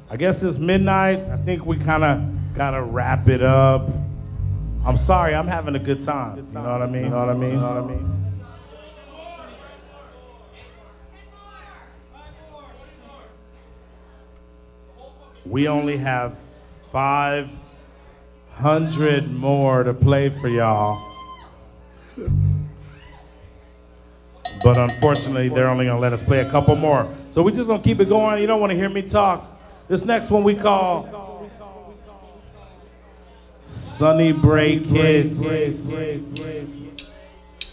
I guess it's midnight. I think we kind of got to wrap it up. I'm sorry, I'm having a good time. You know what I mean? You know what I mean? You know what I mean? We only have 500 more to play for y'all. But unfortunately, they're only gonna let us play a couple more. So we're just gonna keep it going. You don't wanna hear me talk. This next one we call Sunny Break Kids.